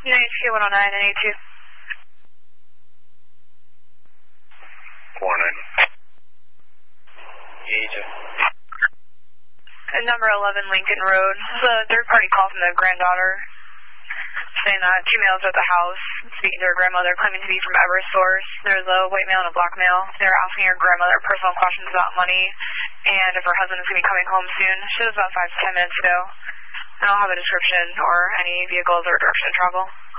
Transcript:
NHQ 109 and 82. 82. Number 11 Lincoln Road. This is a third-party call from the granddaughter saying that two males are at the house speaking to her grandmother, claiming to be from Eversource. There's a white male and a black male. They're asking her grandmother personal questions about money and if her husband is going to be coming home soon. She was about 5 to 10 minutes ago. I don't have a description or any vehicles or direction of travel.